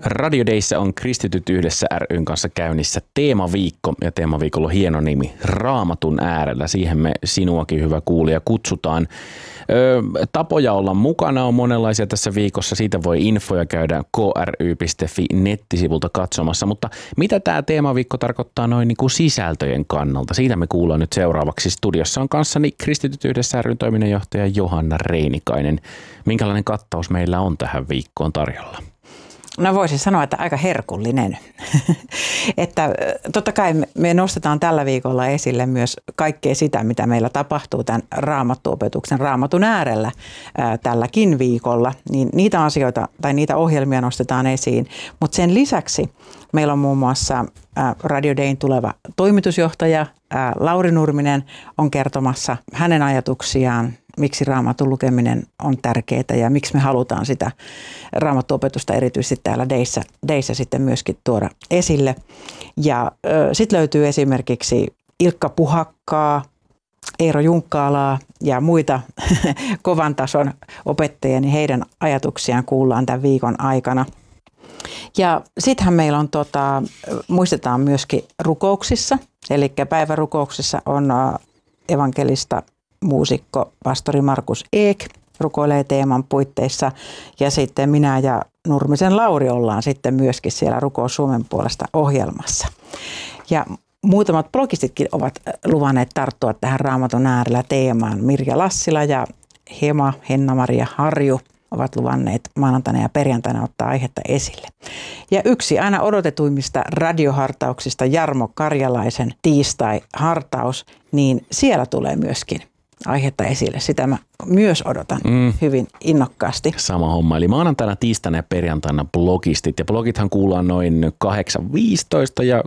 Radio Dayssä on Kristityt yhdessä ryn kanssa käynnissä teemaviikko ja teemaviikolla on hieno nimi Raamatun äärellä. Siihen me sinuakin hyvä kuulija kutsutaan. Tapoja olla mukana on monenlaisia tässä viikossa. Siitä voi infoja käydä kry.fi nettisivulta katsomassa. Mutta mitä tämä teemaviikko tarkoittaa noin niin kuin sisältöjen kannalta? Siitä me kuullaan nyt seuraavaksi. Studiossa on kanssani Kristityt yhdessä ryn toiminnanjohtaja Johanna Reinikainen. Minkälainen kattaus meillä on tähän viikkoon tarjolla? No voisin sanoa, että aika herkullinen. Että totta kai me nostetaan tällä viikolla esille myös kaikkea sitä, mitä meillä tapahtuu tämän raamattuopetuksen raamatun äärellä tälläkin viikolla. Niin niitä asioita tai niitä ohjelmia nostetaan esiin, mutta sen lisäksi meillä on muun muassa Radio Dayn tuleva toimitusjohtaja Lauri Nurminen on kertomassa hänen ajatuksiaan, miksi raamatun lukeminen on tärkeää ja miksi me halutaan sitä raamattuopetusta erityisesti täällä Dayssä sitten myöskin tuoda esille. Ja sitten löytyy esimerkiksi Ilkka Puhakkaa, Eero Junkkaalaa ja muita kovan tason opettajia, niin heidän ajatuksiaan kuullaan tämän viikon aikana. Ja sittenhän meillä on, muistetaan myöskin rukouksissa, eli päivärukouksissa on evankelista muusikko pastori Markus Eek rukoilee teeman puitteissa ja sitten minä ja Nurmisen Lauri ollaan sitten myöskin siellä Rukous Suomen puolesta ohjelmassa. Ja muutamat blogistitkin ovat luvanneet tarttua tähän Raamatun äärellä teemaan. Mirja Lassila ja Henna-Maria Harju ovat luvanneet maanantaina ja perjantaina ottaa aihetta esille. Ja yksi aina odotetuimmista radiohartauksista, Jarmo Karjalaisen tiistai-hartaus, niin siellä tulee myöskin aihetta esille. Sitä mä myös odotan hyvin innokkaasti. Sama homma. Eli maanantaina, tiistaina ja perjantaina blogistit. Ja blogithan kuullaan noin 8.15 ja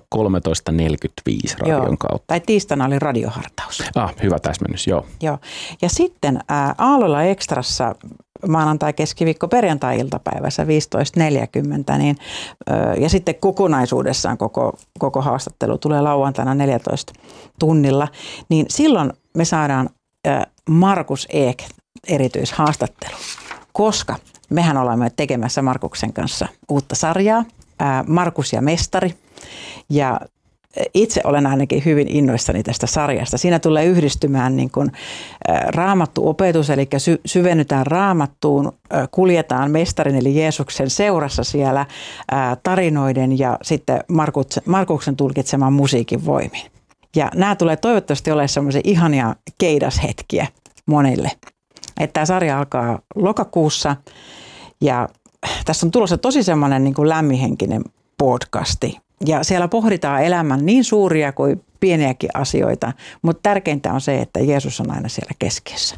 13.45 radion kautta. Tai tiistaina oli radiohartaus. Hyvä täsmennys, joo. Ja sitten Aallolla Ekstrassa maanantai, keskiviikko, perjantai-iltapäivässä 15.40, niin, ja sitten kokonaisuudessaan koko haastattelu tulee lauantaina 14 tunnilla, niin silloin me saadaan Markus Eek erityishaastattelu, koska mehän olemme tekemässä Markuksen kanssa uutta sarjaa, Markus ja mestari, ja itse olen ainakin hyvin innoissani tästä sarjasta. Siinä tulee yhdistymään niin kuin raamattuopetus, eli syvennytään raamattuun, kuljetaan mestarin eli Jeesuksen seurassa siellä tarinoiden ja sitten Markuksen tulkitseman musiikin voimin. Ja nämä tulee toivottavasti olemaan semmoisia ihania keidashetkiä monille. Että tämä sarja alkaa lokakuussa ja tässä on tulossa tosi semmoinen niin kuin lämminhenkinen podcasti. Ja siellä pohditaan elämän niin suuria kuin pieniäkin asioita, mutta tärkeintä on se, että Jeesus on aina siellä keskiössä.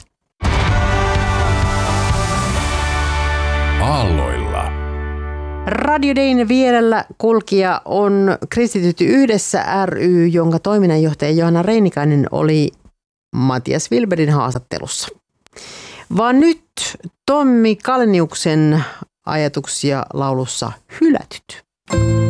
Aalloilla. Radio Dayn vierellä kulkija on Kristityt yhdessä ry, jonka toiminnanjohtaja Johanna Reinikainen oli Matias Wilbergin haastattelussa. Vaan nyt Tommi Kalniuksen ajatuksia laulussa Hylätyt.